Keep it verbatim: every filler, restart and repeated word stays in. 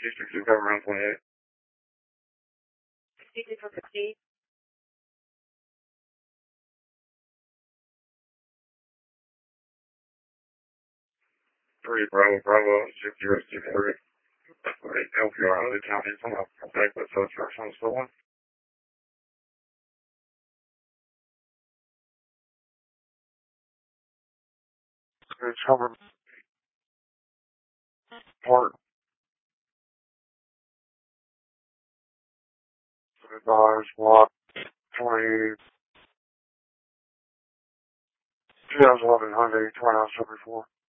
District two, cover around twenty-eight. sixty-two for fifty. Three, Bravo, Bravo, six zero six three. Wait, L P R, other counties, I'm up. Back with suspects on still one. It's covered. Part. Dollars, block, twenty, two thousand eleven Hyundai, twenty house, seventy-four.